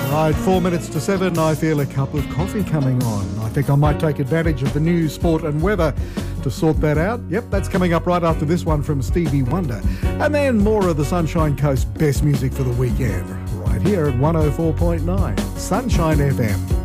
Right, 4 minutes to 7, I feel a cup of coffee coming on. I think I might take advantage of the news, sport and weather to sort that out. Yep, that's coming up right after this one from Stevie Wonder. And then more of the Sunshine Coast best music for the weekend, right here at 104.9 Sunshine FM.